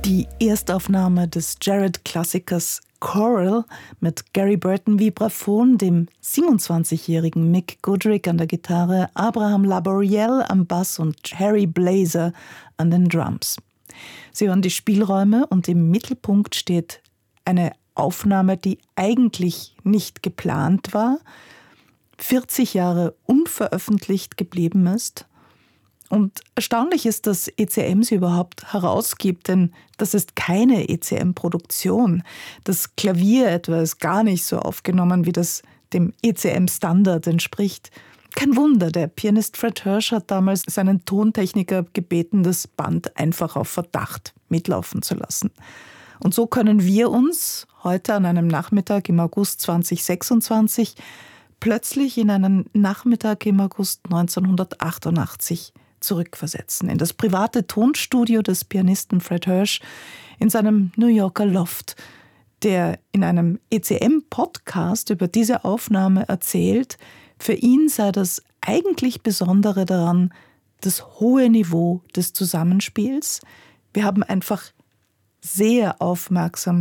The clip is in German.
Die Erstaufnahme des Jared-Klassikers Coral mit Gary Burton Vibraphon, dem 27-jährigen Mick Goodrick an der Gitarre, Abraham Laboriel am Bass und Harry Blazer an den Drums. Sie hören die Spielräume und im Mittelpunkt steht eine Aufnahme, die eigentlich nicht geplant war, 40 Jahre unveröffentlicht geblieben ist. Und erstaunlich ist, dass ECM sie überhaupt herausgibt, denn das ist keine ECM-Produktion. Das Klavier etwa ist gar nicht so aufgenommen, wie das dem ECM-Standard entspricht. Kein Wunder, der Pianist Fred Hersch hat damals seinen Tontechniker gebeten, das Band einfach auf Verdacht mitlaufen zu lassen. Und so können wir uns heute an einem Nachmittag im August 2026 plötzlich in einen Nachmittag im August 1988 zurückversetzen, in das private Tonstudio des Pianisten Fred Hersch in seinem New Yorker Loft, der in einem ECM-Podcast über diese Aufnahme erzählt, für ihn sei das eigentlich Besondere daran das hohe Niveau des Zusammenspiels. Wir haben einfach sehr aufmerksam